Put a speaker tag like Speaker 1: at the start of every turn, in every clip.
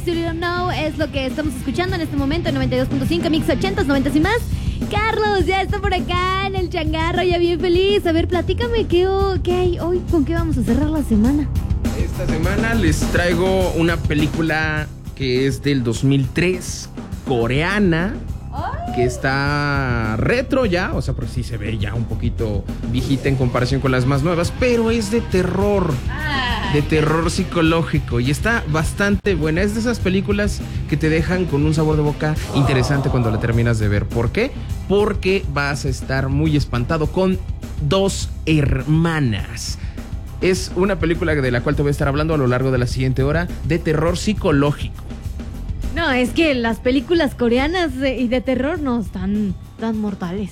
Speaker 1: You Don't Know es lo que estamos escuchando en este momento en 92.5, Mix 80s, 90s y más. Carlos ya está por acá en el changarro, ya bien feliz. A ver, platícame qué hay hoy, con qué vamos a cerrar la semana.
Speaker 2: Esta semana les traigo una película que es del 2003, coreana, que está retro ya, o sea, porque sí se ve ya un poquito viejita en comparación con las más nuevas, pero es de terror psicológico y está bastante buena. Es de esas películas que te dejan con un sabor de boca interesante cuando la terminas de ver. ¿Por qué? Porque vas a estar muy espantado con dos hermanas. Es una película de la cual te voy a estar hablando a lo largo de la siguiente hora, de terror psicológico.
Speaker 1: No, es que las películas coreanas y de terror no están tan mortales.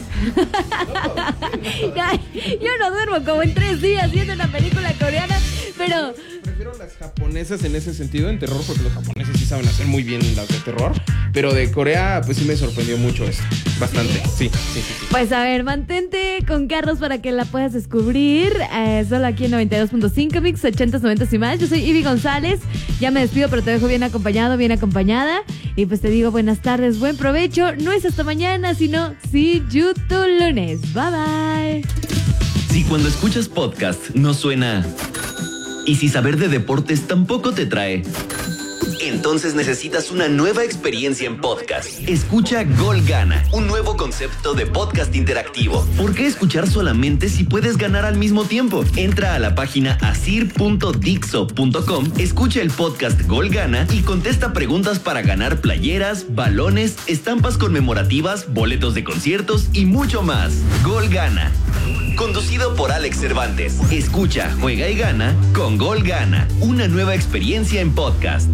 Speaker 1: Ay, yo no duermo como en 3 días viendo una película coreana, pero...
Speaker 2: Prefiero las japonesas en ese sentido, en terror, porque los japoneses sí saben hacer muy bien las de terror. Pero de Corea, pues sí me sorprendió mucho esto. Bastante, sí.
Speaker 1: Pues a ver, mantente con Carlos para que la puedas descubrir. Solo aquí en 92.5, Mix 80s, 90s y más. Yo soy Ivy González. Ya me despido, pero te dejo bien acompañado, bien acompañada. Y pues te digo buenas tardes, buen provecho. No es hasta mañana, sino see you tu lunes. Bye, bye.
Speaker 3: Si cuando escuchas podcast no suena... Y si saber de deportes tampoco te trae... Entonces necesitas una nueva experiencia en podcast. Escucha Gol Gana, un nuevo concepto de podcast interactivo. ¿Por qué escuchar solamente si puedes ganar al mismo tiempo? Entra a la página asir.dixo.com, escucha el podcast Gol Gana y contesta preguntas para ganar playeras, balones, estampas conmemorativas, boletos de conciertos y mucho más. Gol Gana. Conducido por Alex Cervantes. Escucha, juega y gana con Gol Gana, una nueva experiencia en podcast.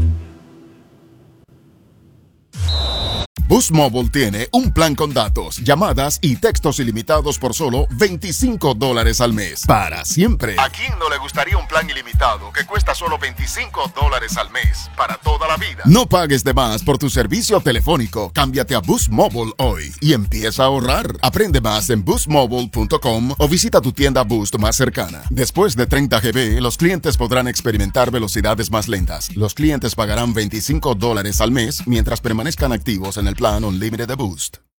Speaker 4: Boost Mobile tiene un plan con datos, llamadas y textos ilimitados por solo $25 al mes. Para siempre. ¿A quién no le gustaría un plan ilimitado que cuesta solo $25 al mes? Para toda la vida. No pagues de más por tu servicio telefónico. Cámbiate a Boost Mobile hoy y empieza a ahorrar. Aprende más en boostmobile.com o visita tu tienda Boost más cercana. Después de 30 GB, los clientes podrán experimentar velocidades más lentas. Los clientes pagarán $25 al mes mientras permanezcan activos en el plan Unlimited de Boost.